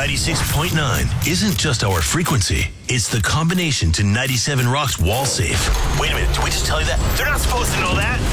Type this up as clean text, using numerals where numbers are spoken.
96.9 isn't just our frequency, it's the combination to 97 Rock's wall safe. Wait a minute, did we just tell you that? They're not supposed to know that.